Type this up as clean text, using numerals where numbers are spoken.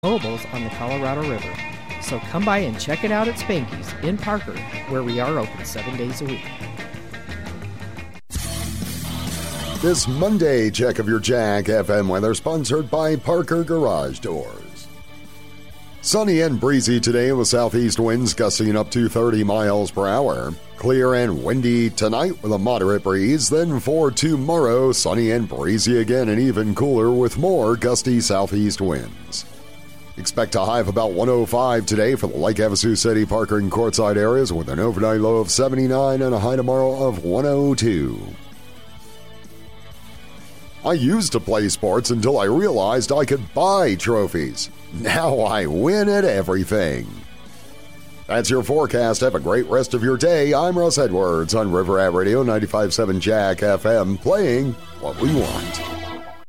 mobiles on the Colorado River. So come by and check it out at Spanky's in Parker, where we are open 7 days a week. This Monday check of your Jack FM weather sponsored by Parker Garage Doors. Sunny and breezy today with southeast winds gusting up to 30 miles per hour. Clear and windy tonight with a moderate breeze. Then for tomorrow, sunny and breezy again and even cooler with more gusty southeast winds. Expect a high of about 105 today for the Lake Havasu City, Parker, and Quartzsite areas with an overnight low of 79 and a high tomorrow of 102. I used to play sports until I realized I could buy trophies. Now I win at everything. That's your forecast. Have a great rest of your day. I'm Russ Edwards on River Rat Radio 95.7 Jack FM, playing what we want.